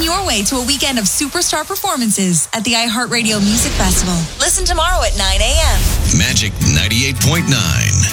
your way to a weekend of superstar performances at the iHeartRadio Music Festival. Listen tomorrow at 9 a.m. Magic 98.9.